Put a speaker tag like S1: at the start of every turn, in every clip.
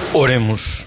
S1: Oremos.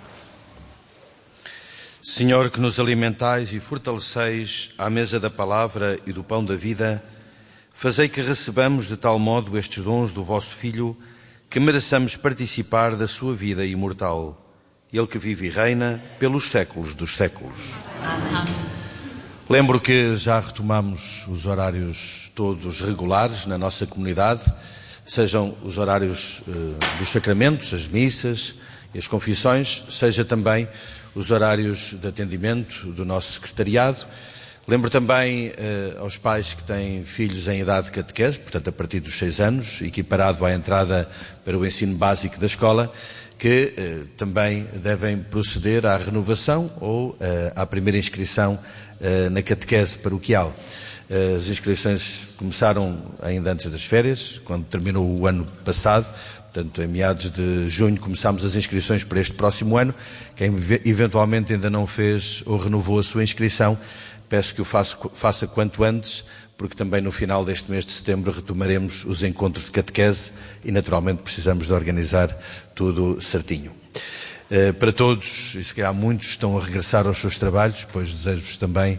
S1: Senhor, que nos alimentais e fortaleceis à mesa da palavra e do pão da vida, fazei que recebamos de tal modo estes dons do vosso Filho, que mereçamos participar da sua vida imortal. Ele que vive e reina pelos séculos dos séculos. Amém. Lembro que já retomamos os horários todos regulares na nossa comunidade, sejam os horários dos sacramentos, as missas e as confissões, seja também os horários de atendimento do nosso secretariado. Lembro também aos pais que têm filhos em idade de catequese, portanto a partir dos 6 anos, equiparado à entrada para o ensino básico da escola, que também devem proceder à renovação ou à primeira inscrição na catequese paroquial. As inscrições começaram ainda antes das férias, quando terminou o ano passado. Portanto, em meados de junho começámos as inscrições para este próximo ano. Quem eventualmente ainda não fez ou renovou a sua inscrição, peço que o faça quanto antes, porque também no final deste mês de setembro retomaremos os encontros de catequese e naturalmente precisamos de organizar tudo certinho. Para todos, e se calhar muitos estão a regressar aos seus trabalhos, pois desejo-vos também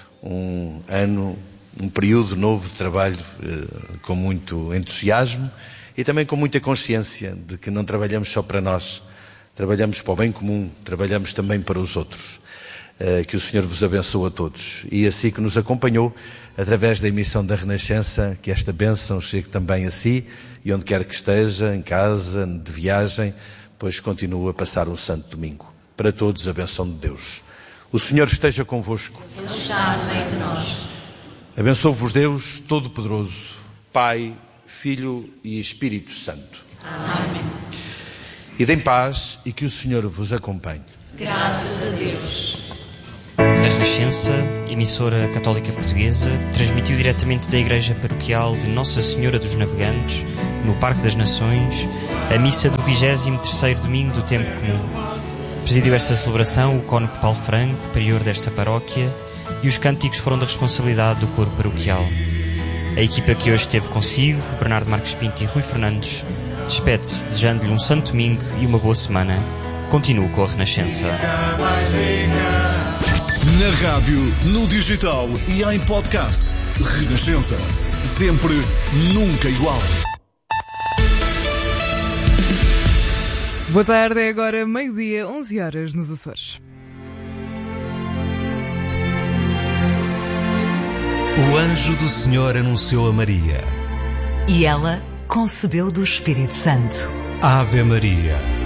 S1: um período novo de trabalho com muito entusiasmo e também com muita consciência de que não trabalhamos só para nós, trabalhamos para o bem comum, trabalhamos também para os outros. Que o Senhor vos abençoe a todos. E assim que nos acompanhou, através da emissão da Renascença, que esta bênção chegue também a si, e onde quer que esteja, em casa, de viagem, pois continua a passar um santo domingo. Para todos, a bênção de Deus. O Senhor esteja convosco.
S2: Ele está no meio de nós.
S1: Abençoe-vos Deus Todo-Poderoso, Pai, Filho e Espírito Santo.
S2: Amém.
S1: Ide em paz e que o Senhor vos acompanhe.
S2: Graças a Deus.
S3: A Renascença, emissora católica portuguesa, transmitiu diretamente da Igreja Paroquial de Nossa Senhora dos Navegantes, no Parque das Nações, a missa do 23º domingo do Tempo Comum. Presidiu esta celebração o cônego Paulo Franco, prior desta paróquia, e os cânticos foram da responsabilidade do coro paroquial. A equipa que hoje esteve consigo, Bernardo Marques Pinto e Rui Fernandes, despede-se desejando-lhe um santo domingo e uma boa semana. Continuo com a Renascença.
S4: Na rádio, no digital e em podcast. Renascença. Sempre, nunca igual.
S5: Boa tarde, é agora meio-dia, 11 horas nos Açores.
S6: O anjo do Senhor anunciou a Maria.
S7: E ela concebeu do Espírito Santo.
S6: Ave Maria.